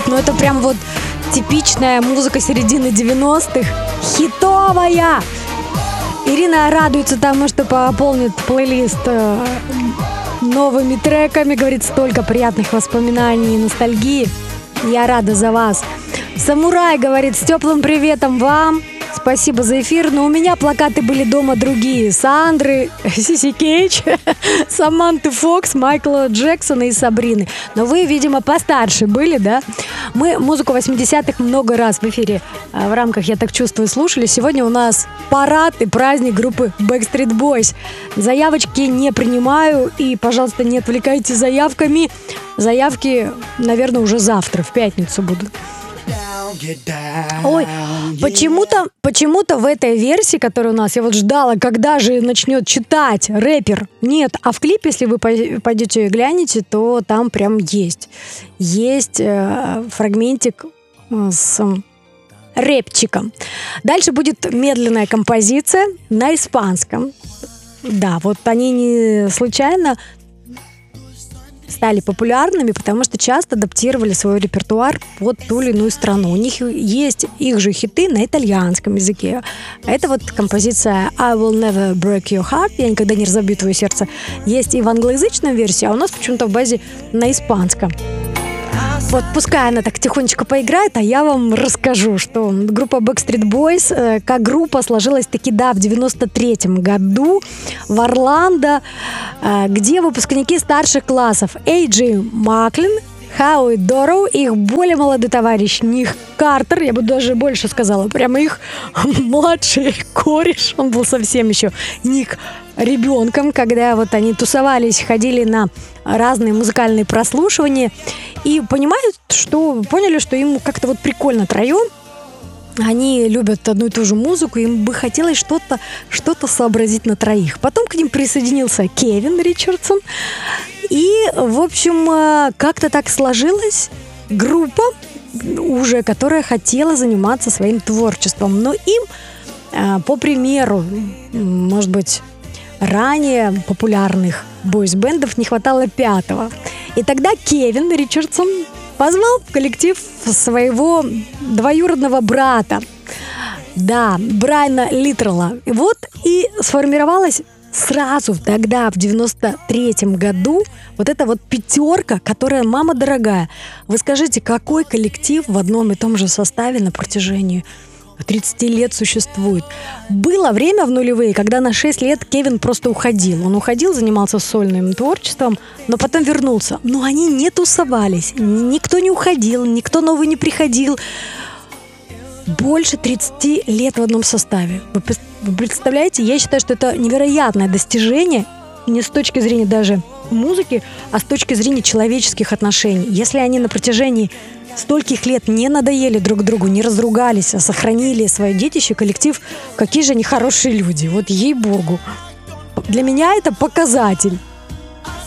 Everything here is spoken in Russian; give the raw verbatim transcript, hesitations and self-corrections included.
Ну это прям вот типичная музыка середины девяностых. Хитовая! Ирина радуется тому, что пополнит плейлист э, новыми треками. Говорит, столько приятных воспоминаний и ностальгии. Я рада за вас. Самурай говорит, с теплым приветом вам. Спасибо за эфир, но у меня плакаты были дома другие. Сандры, Сиси Кейдж, Саманты Фокс, Майкла Джексона и Сабрины. Но вы, видимо, постарше были, да? Мы музыку восьмидесятых много раз в эфире в рамках «Я так чувствую» слушали. Сегодня у нас парад и праздник группы Backstreet Boys. Заявочки не принимаю и, пожалуйста, не отвлекайте заявками. Заявки, наверное, уже завтра, в пятницу будут. Ой, почему-то, почему-то в этой версии, которая у нас, я вот ждала, когда же начнет читать рэпер. Нет, а в клипе, если вы пойдете и глянете, то там прям есть. Есть э, фрагментик с рэпчиком. Дальше будет медленная композиция на испанском. Да, вот они не случайно стали популярными, потому что часто адаптировали свой репертуар под ту или иную страну. У них есть их же хиты на итальянском языке. Это вот композиция I Will Never Break Your Heart, я никогда не разобью твое сердце, есть и в англоязычной версии, а у нас почему-то в базе на испанском. Вот пускай она так тихонечко поиграет, а я вам расскажу, что группа Backstreet Boys э, как группа сложилась таки, да, в девяносто третьем году в Орландо, э, где выпускники старших классов Эй Джей Маклин, Хауи Дороу, их более молодой товарищ Ник Картер, я бы даже больше сказала, прямо их младший кореш, он был совсем еще Ник ребенком, когда вот они тусовались, ходили на разные музыкальные прослушивания и понимают, что поняли, что им как-то вот прикольно троем. Они любят одну и ту же музыку, им бы хотелось что-то, что-то сообразить на троих. Потом к ним присоединился Кевин Ричардсон. И, в общем, как-то так сложилась группа уже, которая хотела заниматься своим творчеством. Но им, по примеру, может быть, ранее популярных бойс-бендов не хватало пятого. И тогда Кевин Ричардсон позвал в коллектив своего двоюродного брата, да, Брайана Литрелла. И вот и сформировалась сразу тогда, в девяносто третьем году, вот эта вот пятерка, которая, мама дорогая, вы скажите, какой коллектив в одном и том же составе на протяжении тридцать лет существует? Было время в нулевые, когда на шесть лет Кевин просто уходил. Он уходил, занимался сольным творчеством, но потом вернулся. Но они не тусовались, никто не уходил, никто новый не приходил. Больше тридцати лет в одном составе. Вы представляете? Я считаю, что это невероятное достижение, не с точки зрения даже музыки, а с точки зрения человеческих отношений. Если они на протяжении стольких лет не надоели друг другу, не разругались, а сохранили свое детище, коллектив, какие же они хорошие люди. Вот ей-богу. Для меня это показатель.